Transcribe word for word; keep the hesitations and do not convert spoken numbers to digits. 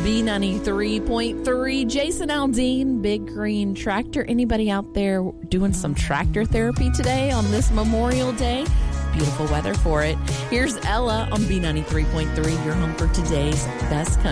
B ninety-three point three, Jason Aldean, Big Green Tractor. Anybody out there doing some tractor therapy today on this Memorial Day? Beautiful weather for it. Here's Ella on B ninety-three point three, your home for today's best country.